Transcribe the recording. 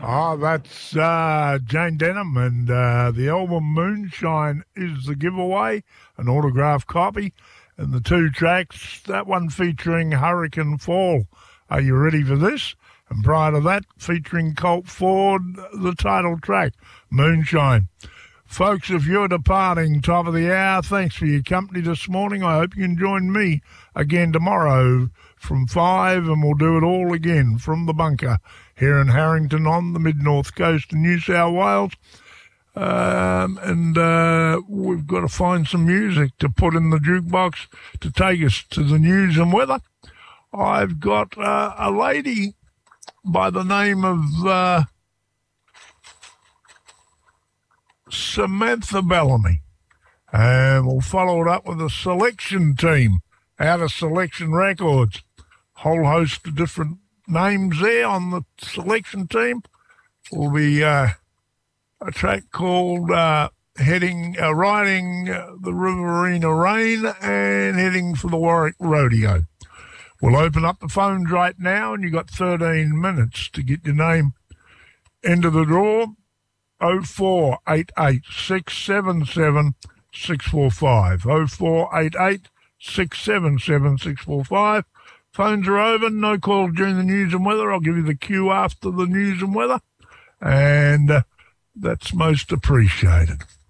Oh, that's Jane Denham, and the album Moonshine is the giveaway, an autographed copy, and the two tracks, that one featuring Hurricane Fall. Are you ready for this? And prior to that, featuring Colt Ford, the title track, Moonshine. Folks, if you're departing, top of the hour, thanks for your company this morning. I hope you can join me again tomorrow from 5, and we'll do it all again from the bunker here in Harrington on the mid-north coast of New South Wales. We've got to find some music to put in the jukebox to take us to the news and weather. I've got a lady by the name of Samantha Bellamy, and we'll follow it up with a selection team out of Selection Records. Whole host of different names there on the selection team. Will be a track called Riding the Riverina Rain and Heading for the Warwick Rodeo. We'll open up the phones right now, and you've got 13 minutes to get your name into the draw. 0488 677 645. 0488 677 645. Phones are open. No calls during the news and weather. I'll give you the cue after the news and weather. And that's most appreciated.